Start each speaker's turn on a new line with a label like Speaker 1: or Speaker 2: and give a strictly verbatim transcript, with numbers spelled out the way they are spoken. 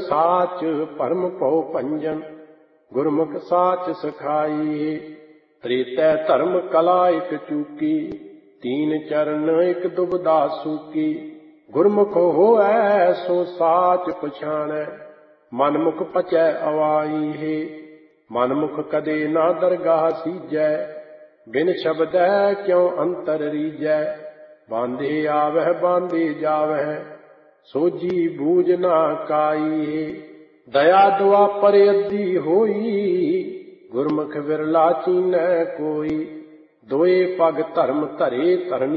Speaker 1: साच परम पौ पंजन, गुरमुख साच सखाई। त्रेतै धर्म कला एक चूकी, तीन चरण एक दुबदा सूकी। गुरमुख होऐ सो साच पछाणै, मनमुख पचै अवाई है। मनमुख कदे ना दरगाह सीजै, बिन शब्दै क्यों अंतर रीजै। बांधे आवह बांधे जावह, सोझी बूझ ना काई है। दया दुआ पर अद्धी होई, गुरमुख विरला चीनै कोई। दोए पग धर्म धरे धरनी